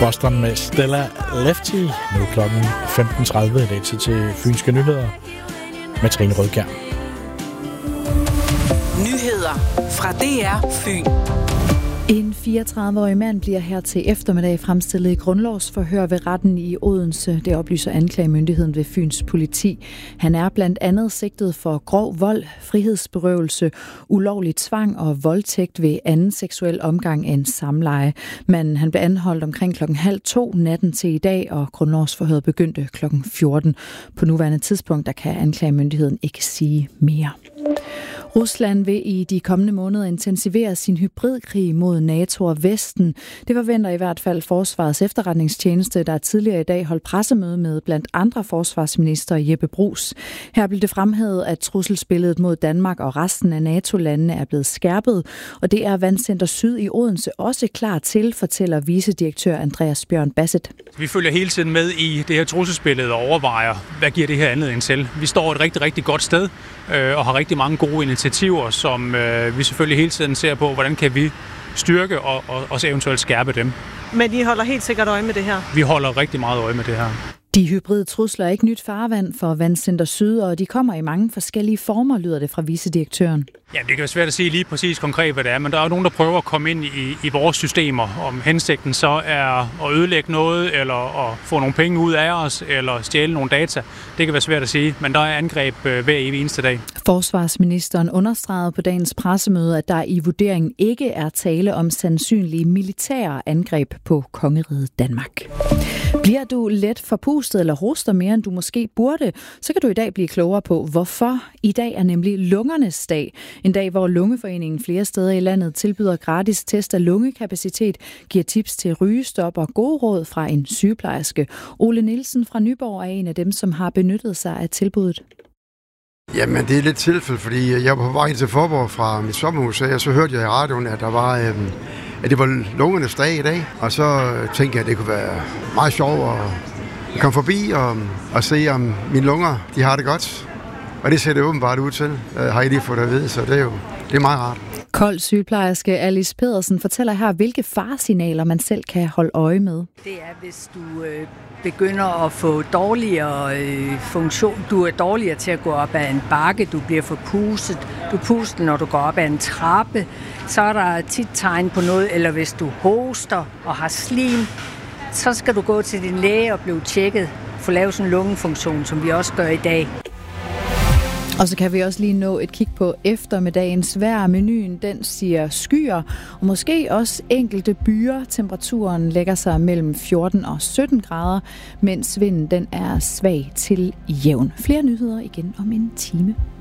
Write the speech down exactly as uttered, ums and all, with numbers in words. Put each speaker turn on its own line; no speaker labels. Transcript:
Boston med Stella Lefty. Nu er klokken femten tredive. Det er tid til Fynske Nyheder med Trine Rødkjær.
Nyheder fra D R Fyn.
En fireogtredive-årig mand bliver her til eftermiddag fremstillet i grundlovsforhør ved retten i Odense. Det oplyser anklagemyndigheden ved Fyns politi. Han er blandt andet sigtet for grov vold, frihedsberøvelse, ulovlig tvang og voldtægt ved anden seksuel omgang end samleje. Manden han blev anholdt omkring klokken halv to natten til i dag, og grundlovsforhøret begyndte klokken fjorten. På nuværende tidspunkt der kan anklagemyndigheden ikke sige mere. Rusland vil i de kommende måneder intensivere sin hybridkrig mod NATO og Vesten. Det forventer i hvert fald Forsvarets efterretningstjeneste, der tidligere i dag holdt pressemøde med blandt andre forsvarsminister Jeppe Bruus. Her blev det fremhævet, at trusselsbilledet mod Danmark og resten af NATO-landene er blevet skærpet, og det er Vandcenter Syd i Odense også klar til, fortæller vicedirektør Andreas Bjørn Bassett.
Vi følger hele tiden med i det her trusselsbillede og overvejer, hvad giver det her anledning til. Vi står et rigtig, rigtig godt sted øh, og har rigtig mange gode initiativer, som øh, vi selvfølgelig hele tiden ser på, hvordan kan vi styrke og, og også eventuelt skærpe dem.
Men I holder helt sikkert øje med det her?
Vi holder rigtig meget øje med det her.
De hybride trusler er ikke nyt farvand for Vandcenter Syd, og de kommer i mange forskellige former, lyder det fra vicedirektøren.
Ja, det kan være svært at sige lige præcis konkret, hvad det er, men der er jo nogen, der prøver at komme ind i, i vores systemer. Om hensigten så er at ødelægge noget, eller at få nogle penge ud af os, eller stjæle nogle data. Det kan være svært at sige, men der er angreb hver evig eneste dag. Forsvarsministeren
understregede på dagens pressemøde, at der i vurderingen ikke er tale om sandsynlige militære angreb på kongeriget Danmark. Bliver du let forpustet eller hoster mere, end du måske burde, så kan du i dag blive klogere på, hvorfor. I dag er nemlig lungernes dag. En dag, hvor Lungeforeningen flere steder i landet tilbyder gratis test af lungekapacitet, giver tips til rygestop og gode råd fra en sygeplejerske. Ole Nielsen fra Nyborg er en af dem, som har benyttet sig af tilbuddet.
Jamen, det er lidt tilfælde, fordi jeg var på vej til Forborg fra mit sommerhus, og så hørte jeg i radioen, at der var... Øhm at det var lungernes dag i dag, og så tænkte jeg, at det kunne være meget sjovt at komme forbi og, og se, om mine lunger de har det godt. Og det ser det åbenbart ud til, har I lige fået det at vide, så det er jo det er meget rart.
Kold sygeplejerske Alice Pedersen fortæller her, hvilke faresignaler man selv kan holde øje med.
Det er, hvis du øh, begynder at få dårligere øh, funktion. Du er dårligere til at gå op ad en bakke, du bliver forpustet, du puster, når du går op ad en trappe. Så er der tit tegn på noget, eller hvis du hoster og har slim, så skal du gå til din læge og blive tjekket, få lavet sådan en lungefunktion, som vi også gør i dag.
Og så kan vi også lige nå et kig på eftermiddagens vejr. Menuen, den siger skyer, og måske også enkelte byer. Temperaturen lægger sig mellem fjorten og sytten grader, mens vinden den er svag til jævn. Flere nyheder igen om en time.